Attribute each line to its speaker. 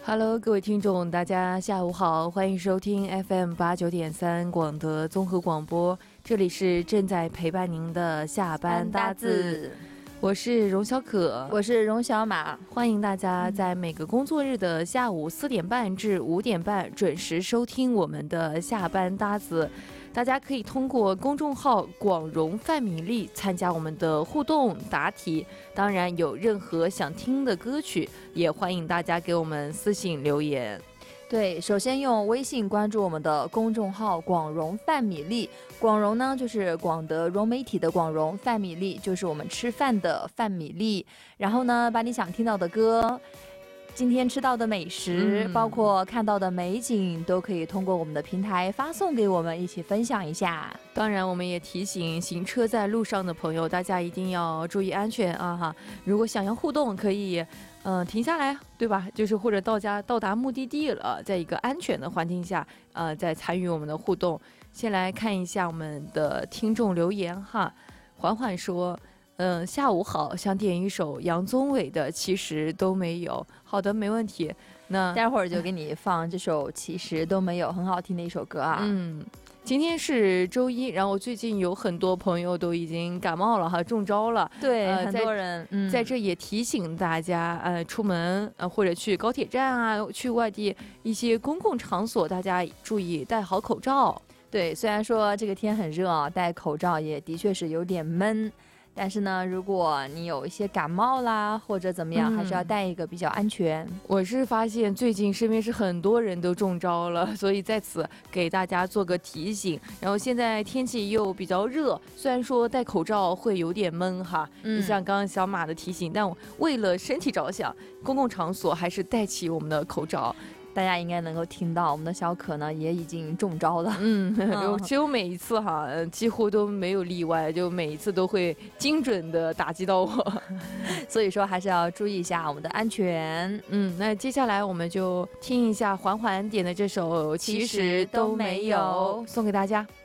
Speaker 1: Hello， 各位听众，大家下午好，欢迎收听 FM89.3广德综合广播，这里是正在陪伴您的下班搭子，我是荣小可，
Speaker 2: 我是荣小马，
Speaker 1: 欢迎大家在每个工作日的下午4点半至5点半准时收听我们的下班搭子。大家可以通过公众号广荣范米粒参加我们的互动答题，当然有任何想听的歌曲也欢迎大家给我们私信留言。
Speaker 2: 对，首先用微信关注我们的公众号广荣范米粒，广荣呢就是广德融媒体的广荣，范米粒就是我们吃饭的范米粒，然后呢把你想听到的歌，今天吃到的美食，包括看到的美景，都可以通过我们的平台发送给我们，一起分享一下。
Speaker 1: 当然我们也提醒行车在路上的朋友，大家一定要注意安全啊哈！如果想要互动可以停下来，对吧？就是或者到达目的地了，在一个安全的环境下再参与我们的互动。先来看一下我们的听众留言哈。缓缓说下午好，想点一首杨宗纬的其实都没有。好的，没问题，那
Speaker 2: 待会儿就给你放这首其实都没有，很好听的一首歌啊。
Speaker 1: 今天是周一，然后最近有很多朋友都已经感冒了哈，中招了。
Speaker 2: 对，很多人
Speaker 1: 在这也提醒大家出门或者去高铁站啊，去外地一些公共场所，大家注意戴好口罩。
Speaker 2: 对，虽然说这个天很热啊，戴口罩也的确是有点闷，但是呢，如果你有一些感冒啦或者怎么样，还是要戴一个比较安全。
Speaker 1: 我是发现最近身边是很多人都中招了，所以在此给大家做个提醒。然后现在天气又比较热，虽然说戴口罩会有点闷哈，就像刚刚小马的提醒，但我为了身体着想，公共场所还是戴起我们的口罩。
Speaker 2: 大家应该能够听到我们的小可呢也已经中招了。
Speaker 1: 只有每一次哈，几乎都没有例外，就每一次都会精准的打击到我，
Speaker 2: 所以说还是要注意一下我们的安全。
Speaker 1: 那接下来我们就听一下缓缓点的这首其实都没有，送给大家。